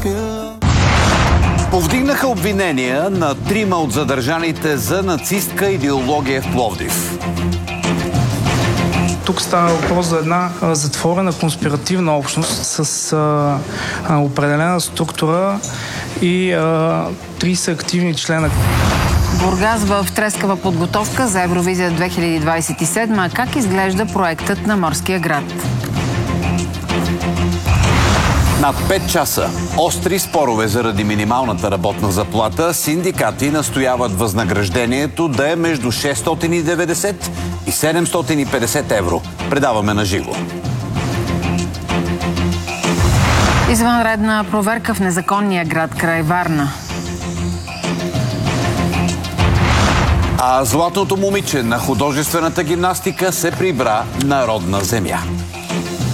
Повдигнаха обвинения на 3 от задържаните за нацистка идеология в Пловдив. Тук става въпрос за една затворена конспиративна общност с определена структура и 30 активни члена. Бургас в трескава подготовка за Евровизия 2027. Как изглежда проектът на Морския град? Над 5 часа остри спорове заради минималната работна заплата. Синдикати настояват възнаграждението да е между 690 и 750 евро. Предаваме на живо. Извънредна проверка в незаконния град край Варна. А златното момиче на художествената гимнастика се прибра на родна земя.